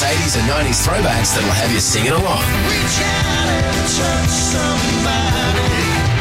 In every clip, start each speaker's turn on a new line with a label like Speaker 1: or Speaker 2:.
Speaker 1: 80s and 90s throwbacks that'll have you singing along.
Speaker 2: Reach out and touch somebody.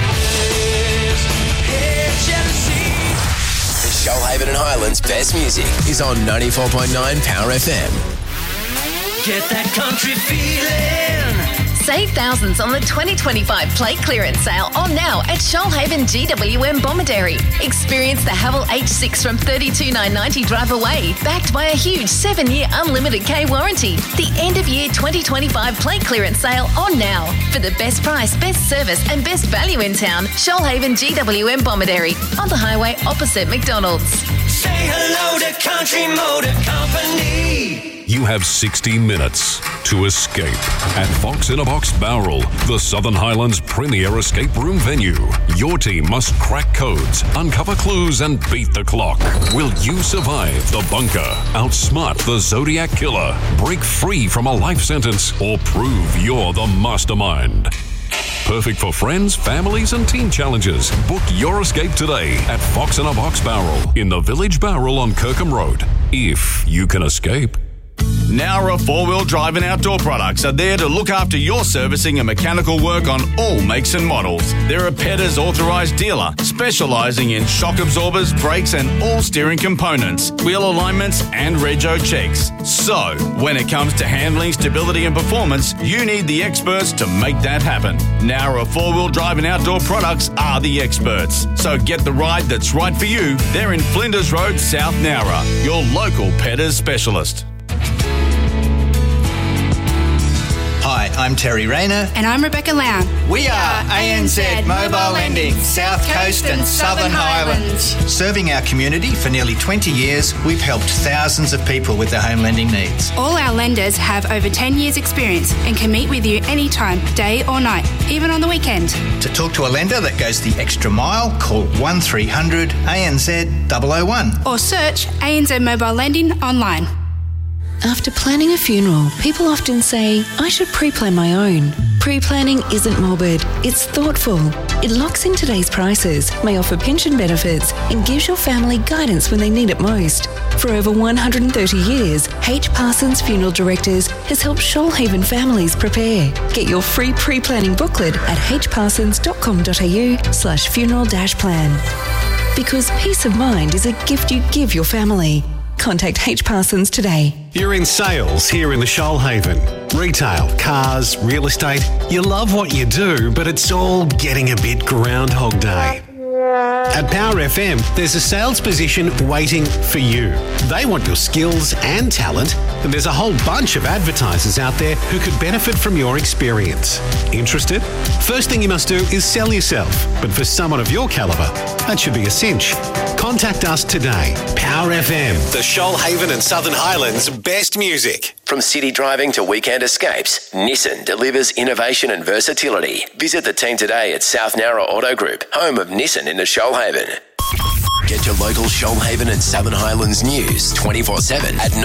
Speaker 2: Hey, jealousy.
Speaker 1: The Shoalhaven and Highlands best music is on 94.9 Power FM.
Speaker 2: Get that country feeling.
Speaker 3: Save thousands on the 2025 plate clearance sale on now at Shoalhaven GWM Bomaderry. Experience the Haval H6 from $32,990 drive away, backed by a huge 7-year unlimited K warranty. The end of year 2025 plate clearance sale on now. For the best price, best service and best value in town, Shoalhaven GWM Bomaderry on the highway opposite McDonald's.
Speaker 2: Say hello to Country Motor Company.
Speaker 4: You have 60 minutes to escape at Fox in a Box Bowral, the Southern Highlands' premier escape room venue. Your team must crack codes, uncover clues, and beat the clock. Will you survive the bunker, outsmart the Zodiac Killer, break free from a life sentence, or prove you're the mastermind? Perfect for friends, families, and team challenges. Book your escape today at Fox in a Box Bowral in the Village Bowral on Kirkham Road. If you can escape.
Speaker 5: Nowra 4-wheel drive and outdoor products are there to look after your servicing and mechanical work on all makes and models. They're a Petters authorised dealer, specialising in shock absorbers, brakes and all steering components, wheel alignments and rego checks. So, when it comes to handling, stability and performance, you need the experts to make that happen. Nowra 4-wheel drive and outdoor products are the experts. So get the ride that's right for you. They're in Flinders Road, South Nowra, your local Petters specialist.
Speaker 6: Hi, I'm Terry Rayner.
Speaker 7: And I'm Rebecca Lown.
Speaker 6: We are ANZ Mobile Lending, South Coast and Southern Highlands. Serving our community for nearly 20 years, we've helped thousands of people with their home lending needs.
Speaker 7: All our lenders have over 10 years experience and can meet with you anytime, day or night, even on the weekend.
Speaker 6: To talk to a lender that goes the extra mile, call 1300 ANZ 001.
Speaker 7: Or search ANZ Mobile Lending online.
Speaker 8: After planning a funeral, people often say, I should pre-plan my own. Pre-planning isn't morbid, it's thoughtful. It locks in today's prices, may offer pension benefits, and gives your family guidance when they need it most. For over 130 years, H. Parsons Funeral Directors has helped Shoalhaven families prepare. Get your free pre-planning booklet at hparsons.com.au/funeral-plan. Because peace of mind is a gift you give your family. Contact H. Parsons today.
Speaker 9: You're in sales here in the Shoalhaven. Retail, cars, real estate. You love what you do, but it's all getting a bit Groundhog Day. At Power FM, there's a sales position waiting for you. They want your skills and talent, and there's a whole bunch of advertisers out there who could benefit from your experience. Interested? First thing you must do is sell yourself, but for someone of your calibre, that should be a cinch. Contact us today. Power FM, the Shoalhaven and Southern Highlands' best music.
Speaker 1: From city driving to weekend escapes, Nissan delivers innovation and versatility. Visit the team today at South Nowra Auto Group, home of Nissan in the Shoalhaven. Get your local Shoalhaven and Southern Highlands news 24/7 at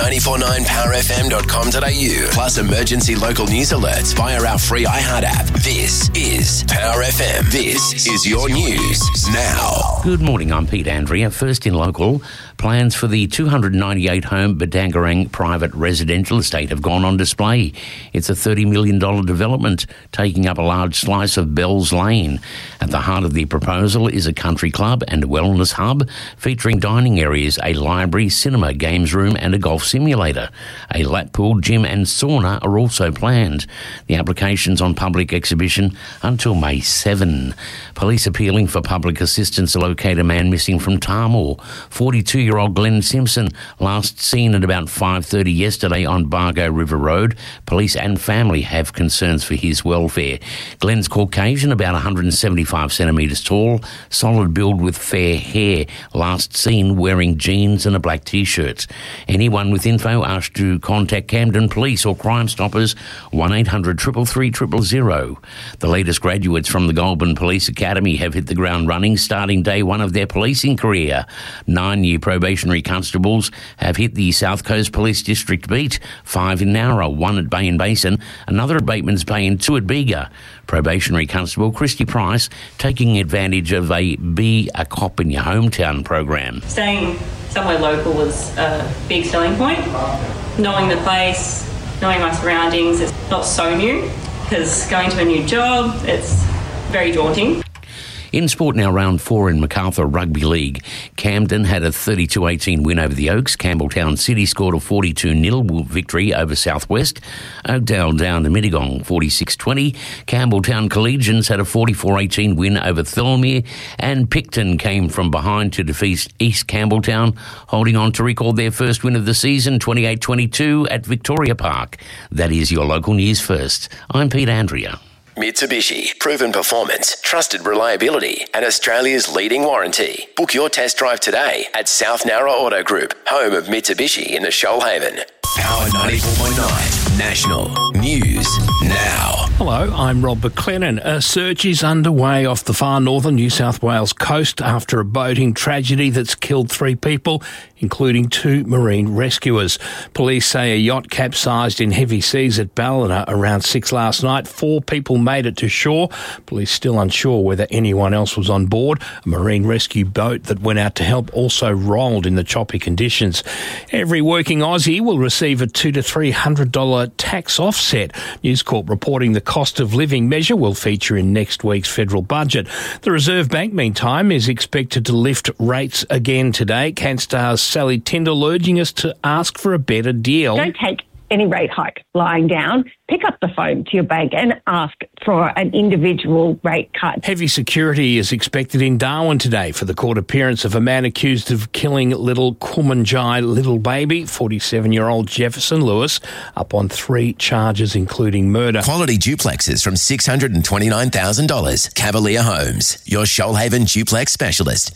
Speaker 1: 949powerfm.com.au. Plus emergency local news alerts via our free iHeart app. This is Power FM. This is your news now.
Speaker 10: Good morning, I'm Pete Andrea. First in local, plans for the 298-home Batangarang private residential estate have gone on display. It's a $30 million development, taking up a large slice of Bells Lane. At the heart of the proposal is a country club and wellness hub, featuring dining areas, a library, cinema, games room and a golf simulator. A lap pool, gym and sauna are also planned. The application's on public exhibition until May 7. Police appealing for public assistance to locate a man missing from Tamor. 42-year-old Glenn Simpson, last seen at about 5:30 yesterday on Bargo River Road. Police and family have concerns for his welfare. Glenn's Caucasian, about 175 centimetres tall, solid build with fair hair, last seen wearing jeans and a black T-shirt. Anyone with info asked to contact Camden Police or Crime Stoppers, 1800 333 000. The latest graduates from the Goulburn Police Academy have hit the ground running, starting day one of their policing career. 9-year probationary constables have hit the South Coast Police District beat, 5 in Nowra, 1 at Bay and Basin, another at Bateman's Bay and 2 at Bega. Probationary Constable Christy Price taking advantage of a Be a Cop in Your Hometown program.
Speaker 11: Staying somewhere local was a big selling point. Knowing the place, knowing my surroundings is not so new, because going to a new job, it's very daunting.
Speaker 10: In sport now, round 4 in Macarthur Rugby League. Camden had a 32-18 win over the Oaks. Campbelltown City scored a 42-0 victory over Southwest. Oakdale down to Mittagong 46-20. Campbelltown Collegians had a 44-18 win over Thirlmere. And Picton came from behind to defeat East Campbelltown, holding on to record their first win of the season, 28-22 at Victoria Park. That is your local news first. I'm Pete Andrea.
Speaker 1: Mitsubishi, proven performance, trusted reliability, and Australia's leading warranty. Book your test drive today at South Narra Auto Group, home of Mitsubishi in the Shoalhaven. Power 94.9 National News Now.
Speaker 12: Hello, I'm Rob McLennan. A search is underway off the far northern New South Wales coast after a boating tragedy that's killed 3 people, including 2 marine rescuers. Police say a yacht capsized in heavy seas at Ballina around 6 last night. 4 people made it to shore. Police still unsure whether anyone else was on board. A marine rescue boat that went out to help also rolled in the choppy conditions. Every working Aussie will receive a $200 to $300 tax offset. News Corp reporting the cost of living measure will feature in next week's federal budget. The Reserve Bank, meantime, is expected to lift rates again today. CanStar's Sally Tyndall urging us to ask for a better deal.
Speaker 13: Don't take any rate hike lying down. Pick up the phone to your bank and ask for an individual rate cut.
Speaker 12: Heavy security is expected in Darwin today for the court appearance of a man accused of killing little Kumanjai little baby, 47-year-old Jefferson Lewis, up on 3 charges including murder.
Speaker 1: Quality duplexes from $629,000. Cavalier Homes, your Shoalhaven duplex specialist.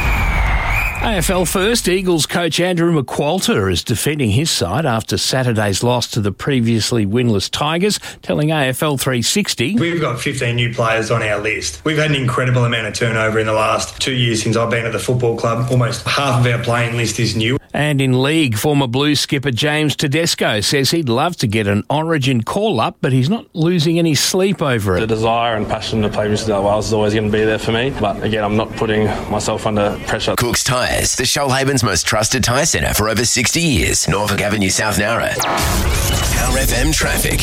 Speaker 12: AFL first, Eagles coach Andrew McQualter is defending his side after Saturday's loss to the previously winless Tigers, telling AFL 360...
Speaker 14: We've got 15 new players on our list. We've had an incredible amount of turnover in the last 2 years since I've been at the football club. Almost half of our playing list is new.
Speaker 12: And in league, former Blues skipper James Tedesco says he'd love to get an Origin call-up, but he's not losing any sleep over it.
Speaker 15: The desire and passion to play New South Wales is always going to be there for me, but again, I'm not putting myself under pressure.
Speaker 1: Cook's Tyres, the Shoalhaven's most trusted tyre centre for over 60 years. Norfolk Avenue, South Narra. Power FM traffic.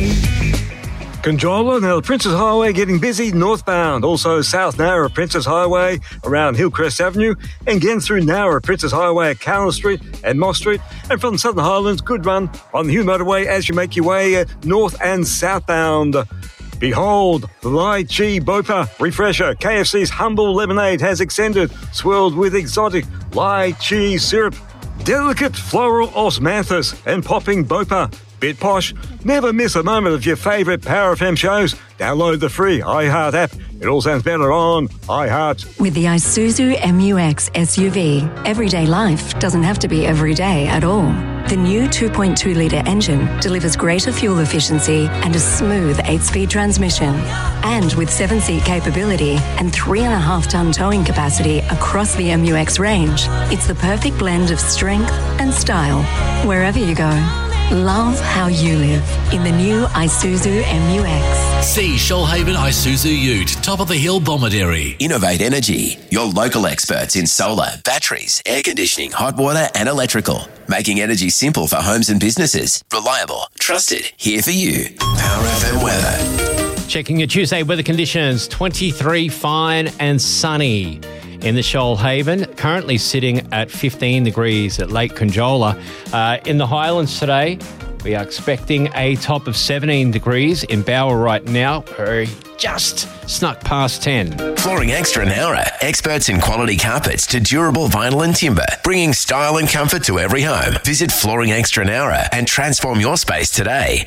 Speaker 16: Conjola, now the Princes Highway getting busy northbound. Also South Narra, Princes Highway around Hillcrest Avenue. And again through Narra, Princes Highway at Callan Street and Moss Street. And from the Southern Highlands, good run on the Hume Motorway as you make your way north and southbound. Behold, the Lychee Bopa Refresher. KFC's Humble Lemonade has extended, swirled with exotic lychee syrup. Delicate floral osmanthus and popping Bopa. Bit posh. Never miss a moment of your favourite Power FM shows. Download the free iHeart app. It all sounds better on iHeart.
Speaker 17: With the Isuzu MU-X SUV, everyday life doesn't have to be every day at all. The new 2.2-litre engine delivers greater fuel efficiency and a smooth 8-speed transmission. And with 7-seat capability and 3.5-tonne towing capacity across the MU-X range, it's the perfect blend of strength and style wherever you go. Love how you live in the new Isuzu MU-X.
Speaker 18: See Shoalhaven Isuzu Ute, top of the hill, Bomaderry.
Speaker 1: Innovate Energy, your local experts in solar, batteries, air conditioning, hot water and electrical. Making energy simple for homes and businesses. Reliable, trusted, here for you. Power FM weather.
Speaker 19: Checking your Tuesday weather conditions, 23, fine and sunny. In the Shoalhaven, currently sitting at 15 degrees at Lake Conjola. In the Highlands today, we are expecting a top of 17 degrees. In Bower right now, we're just snuck past 10.
Speaker 1: Flooring Extra Nowra, experts in quality carpets to durable vinyl and timber, bringing style and comfort to every home. Visit Flooring Extra Nowra and transform your space today.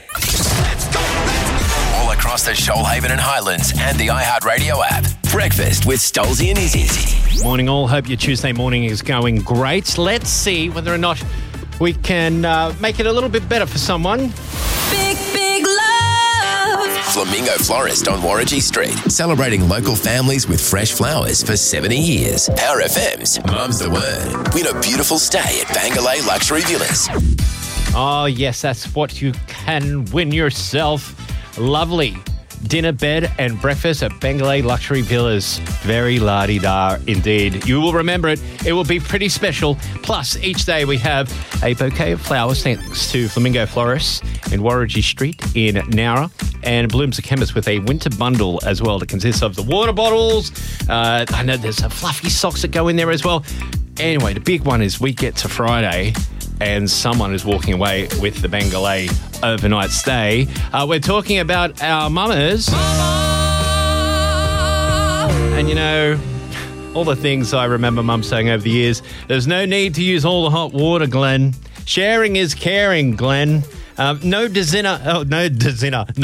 Speaker 1: All across the Shoalhaven and Highlands and the iHeartRadio app. Breakfast with Stolzy and Izzy.
Speaker 19: Morning all, hope your Tuesday morning is going great. Let's see whether or not we can make it a little bit better for someone.
Speaker 2: Big love.
Speaker 1: Flamingo Florist on Warragee Street, celebrating local families with fresh flowers for 70 years. Power FM's Mum's the Word. Win a beautiful stay at Bangalore Luxury Villas.
Speaker 19: Oh yes, that's what you can win yourself. Lovely dinner, bed and breakfast at Bengalay Luxury Villas. Very la-di-da indeed. You will remember it. It will be pretty special. Plus, each day we have a bouquet of flowers thanks to Flamingo Florists in Warringah Street in Nowra, and Blooms the Chemist with a winter bundle as well that consists of the water bottles. I know there's some fluffy socks that go in there as well. Anyway, the big one is we get to Friday and someone is walking away with the Bengalay overnight stay. We're talking about our mamas. And you know, all the things I remember Mum saying over the years. There's no need to use all the hot water, Glenn. Sharing is caring, Glenn. No dessert. No dessert.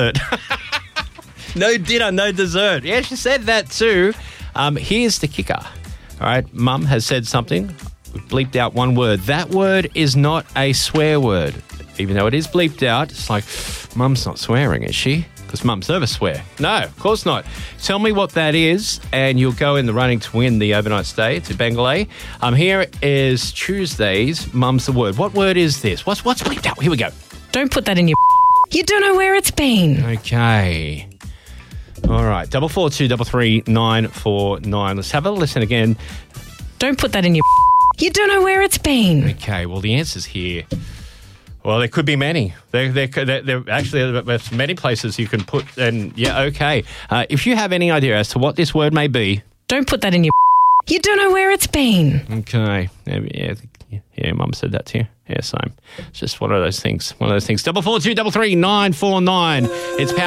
Speaker 19: No dinner, no dessert. Yeah, she said that too. Here's the kicker. All right, Mum has said something. We've bleeped out one word. That word is not a swear word. Even though it is bleeped out, it's like, Mum's not swearing, is she? Because Mum's never swear. No, of course not. Tell me what that is, and you'll go in the running to win the overnight stay to Bengalay. Here is Tuesday's Mum's the Word. What word is this? What's bleeped out? Here we go.
Speaker 20: Don't put that in your... You don't know where it's been.
Speaker 19: Okay. All right. 442 949. Let's have a listen again.
Speaker 20: Don't put that in your... You don't know where it's been.
Speaker 19: Okay. Well, the answer's here. Well, there could be many. There actually, there's many places you can put. And yeah, okay. If you have any idea as to what this word may be,
Speaker 20: don't put that in your... You don't know where it's been.
Speaker 19: Okay. Yeah, Mum said that to you. Yeah, same. It's just one of those things. 442 949. It's Power